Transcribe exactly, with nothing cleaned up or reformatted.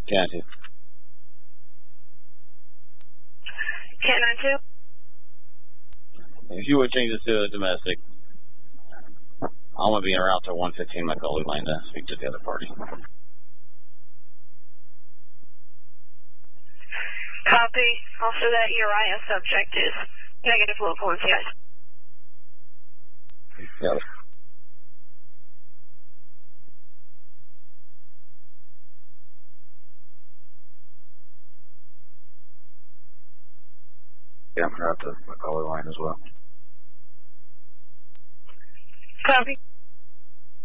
Can two. Can nine two. If you would change this to a domestic, I'm going to be en route to one fifteen Macaulay Lane to speak to the other party. Copy. Also, that Uriah subject is negative local and yes. Yeah. Yeah, I'm en route to Macaulay Lane as well. Copy.